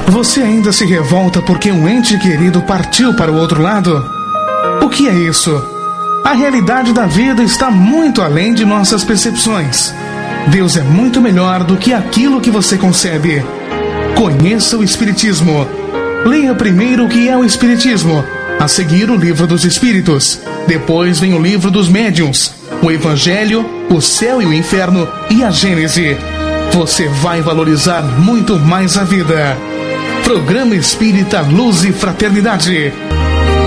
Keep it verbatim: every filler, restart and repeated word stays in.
Você ainda se revolta porque um ente querido partiu para o outro lado? O que é isso? A realidade da vida está muito além de nossas percepções. Deus é muito melhor do que aquilo que você concebe. Conheça o Espiritismo. Leia primeiro o que é o Espiritismo, a seguir o Livro dos Espíritos. Depois vem o Livro dos Médiuns, o Evangelho, o Céu e o Inferno e a Gênese. Você vai valorizar muito mais a vida. Programa Espírita Luz e Fraternidade.